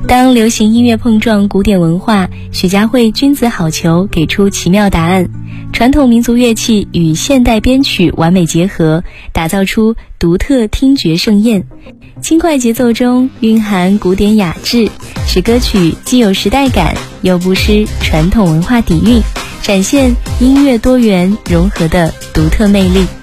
当流行音乐碰撞古典文化，许家慧君子好逑，给出奇妙答案。传统民族乐器与现代编曲完美结合，打造出独特听觉盛宴。轻快节奏中蕴含古典雅致，使歌曲既有时代感，又不失传统文化底蕴，展现音乐多元融合的独特魅力。